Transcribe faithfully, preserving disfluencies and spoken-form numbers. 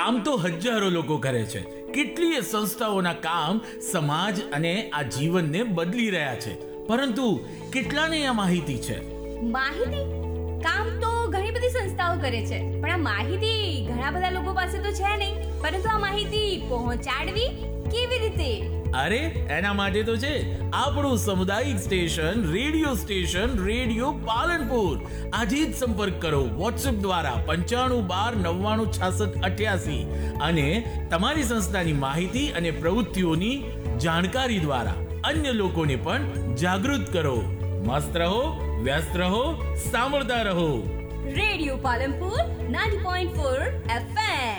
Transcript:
કામ તો હજારો લોકો કરે છે. કેટલીય સંસ્થાઓના કામ સમાજ અને આ જીવનને બદલી રહ્યા છે, પરંતુ કેટલાને આ માહિતી છે? માહિતી કામ તો ઘણી બધી સંસ્થાઓ કરે છે, પણ આ માહિતી ઘણા બધા લોકો પાસે તો છે નહીં. પરંતુ આ માહિતી પહોંચાડવી કેવી રીતે? અરે એના માટે તો છે આપણું સામુદાયિક station, radio station radio Palanpur. આજે જ સંપર્ક કરો વોટ્સએપ દ્વારા પંચાણું બાર નવ્વાણું છાસઠ અઠ્યાસી અને તમારી સંસ્થાની માહિતી અને પ્રવૃત્તિઓની જાણકારી દ્વારા અન્ય લોકોને પણ જાગૃત કરો. મસ્ત રહો, વ્યસ્ત રહો, સાંભળતા રહો radio Palanpur ninety point four F M.